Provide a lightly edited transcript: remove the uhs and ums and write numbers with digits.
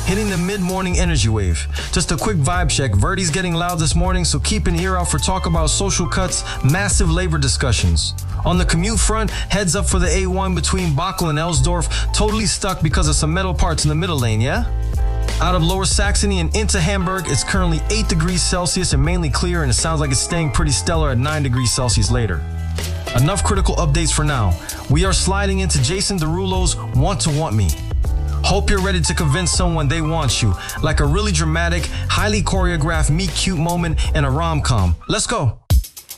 hitting the mid-morning energy wave. Just a quick vibe check. Verdi's getting loud this morning, so keep an ear out for talk about social cuts, massive labor discussions. On the commute front, heads up for the A1 between Bakel and Elsdorf, totally stuck because of some metal parts in the middle lane, yeah? Out of Lower Saxony and into Hamburg, it's currently 8 degrees Celsius and mainly clear, and it sounds like it's staying pretty stellar at 9 degrees Celsius later. Enough critical updates for now. We are sliding into Jason Derulo's Want to Want Me. Hope you're ready to convince someone they want you, like a really dramatic, highly choreographed meet cute moment in a rom-com. Let's go.